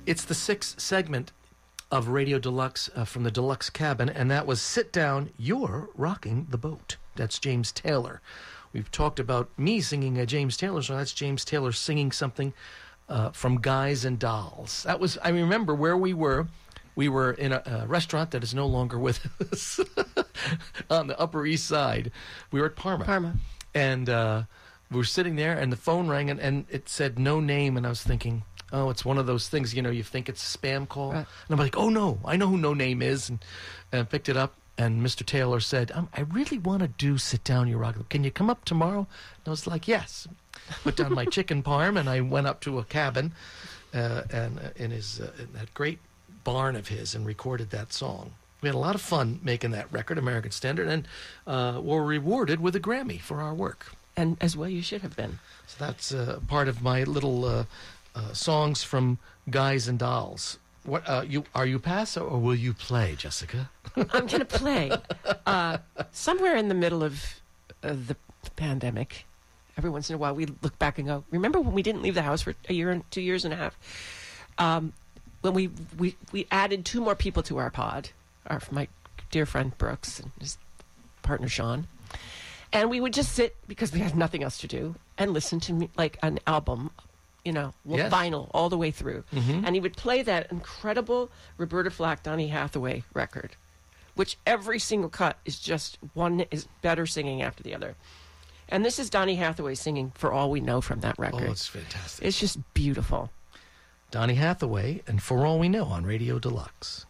It's the sixth segment of Radio Deluxe from the Deluxe Cabin, and that was Sit Down, You're Rocking the Boat. That's James Taylor. We've talked about me singing a James Taylor song. That's James Taylor singing something from Guys and Dolls. That was, I remember where we were. We were in a restaurant that is no longer with us on the Upper East Side. We were at Parma. And we were sitting there, and the phone rang, and it said no name, and I was thinking, oh, it's one of those things, you think it's a spam call. Right. And I'm like, oh, no, I know who No Name is, and I picked it up, and Mr. Taylor said, I really want to do Sit Down, You Rock. Can you come up tomorrow? And I was like, yes. Put down my chicken parm, and I went up to a cabin and in that great barn of his and recorded that song. We had a lot of fun making that record, American Standard, and were rewarded with a Grammy for our work. And as well you should have been. So that's part of my little songs from Guys and Dolls. What are you pass or will you play, Jessica? I'm going to play. Somewhere in the middle of the pandemic, every once in a while we look back and go, remember when we didn't leave the house for a year and 2 years and a half? When we added 2 more people to our pod, my dear friend Brooks and his partner Sean. And we would just sit, because we had nothing else to do, and listen to like an album, yes. Vinyl all the way through. Mm-hmm. And he would play that incredible Roberta Flack, Donny Hathaway record, which every single cut is just one is better singing after the other. And this is Donny Hathaway singing For All We Know from that record. Oh, it's fantastic. It's just beautiful. Donny Hathaway and For All We Know on Radio Deluxe.